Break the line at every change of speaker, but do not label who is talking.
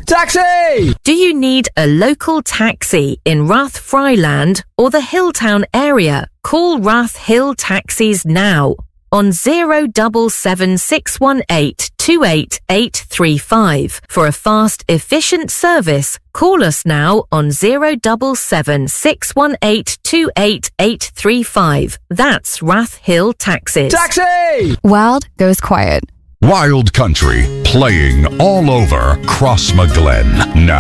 Taxi!
Do you need a local taxi in Rathfryland or the Hilltown area? Call Rath Hill Taxis now on 077 618 28835. For a fast, efficient service, call us now on 077 618 28835. That's Rath Hill Taxis.
Taxi!
Wild goes quiet.
Wild Country, playing all over Crossmaglen now.